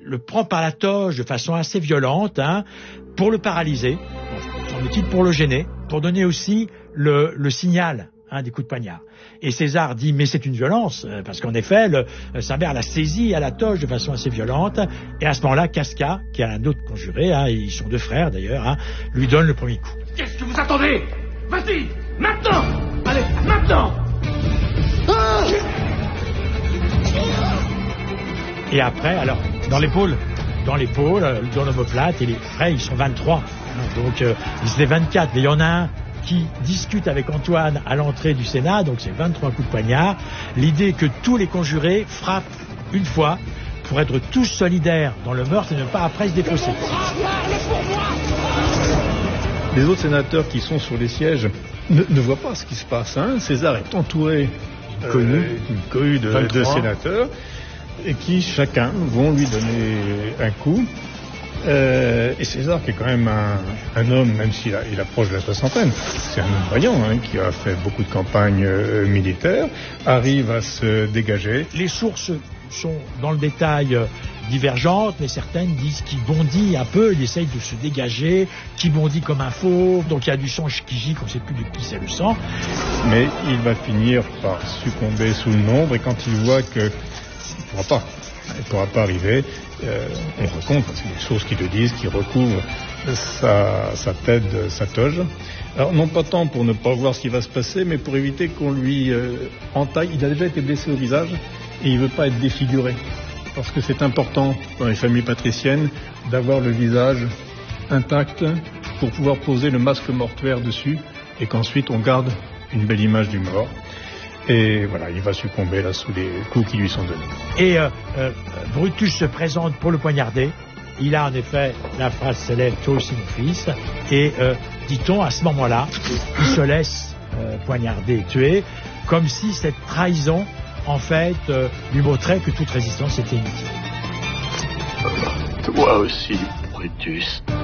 le prend par la toge de façon assez violente, hein, pour le paralyser, semble-t-il pour le gêner, pour donner aussi le signal, hein, des coups de poignard. Et César dit mais c'est une violence, parce qu'en effet sa mère l'a saisi à la toge de façon assez violente, et à ce moment-là Casca, qui a un autre conjuré, hein, ils sont deux frères d'ailleurs, hein, lui donne le premier coup. Qu'est-ce que vous attendez? Vas-y, maintenant! Allez, maintenant! Et après, alors, dans l'épaule, dans l'omoplate, et les frères, ils sont 23. Hein, donc, ils étaient 24. Mais il y en a un qui discute avec Antoine à l'entrée du Sénat, donc c'est 23 coups de poignard. L'idée est que tous les conjurés frappent une fois pour être tous solidaires dans le meurtre et ne pas après se défausser. Les autres sénateurs qui sont sur les sièges ne voient pas ce qui se passe. Hein. César est entouré d'une cohue de sénateurs et qui chacun vont lui donner un coup. Et César, qui est quand même un homme, même s'il approche de la soixantaine, c'est un homme vaillant, hein, qui a fait beaucoup de campagnes militaires, arrive à se dégager. Les sources sont dans le détail divergentes, mais certaines disent qu'il bondit un peu, il essaye de se dégager, qu'il bondit comme un fauve, donc il y a du sang qui gît, qu'on ne sait plus de qui c'est le sang. Mais il va finir par succomber sous le nombre, et quand il voit qu'il ne pourra pas arriver, on raconte, parce qu'il y a des sources qui le disent, qui recouvrent sa tête, sa toge. Alors non pas tant pour ne pas voir ce qui va se passer, mais pour éviter qu'on lui entaille. Il a déjà été blessé au visage et il ne veut pas être défiguré. Parce que c'est important dans les familles patriciennes d'avoir le visage intact pour pouvoir poser le masque mortuaire dessus et qu'ensuite on garde une belle image du mort. Et voilà, il va succomber là sous les coups qui lui sont donnés. Et Brutus se présente pour le poignarder. Il a en effet la phrase célèbre « Toi aussi mon fils ». Et dit-on à ce moment-là, il se laisse poignarder et tuer, comme si cette trahison, en fait, lui montrait que toute résistance était inutile. Toi aussi, Brutus.